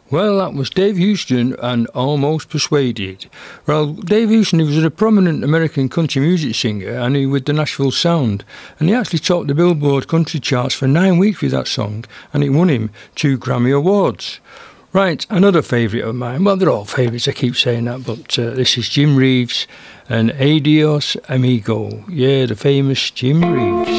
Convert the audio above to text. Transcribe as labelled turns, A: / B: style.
A: Well, that was Dave Houston and Almost Persuaded. Well, Dave Houston, he was a prominent American country music singer, and he with the Nashville Sound, and he actually topped the Billboard country charts for 9 weeks with that song, and it won him 2 Grammy Awards. Right, another favourite of mine. Well, they're all favourites, I keep saying that, but this is Jim Reeves and Adios Amigo. Yeah, the famous Jim Reeves.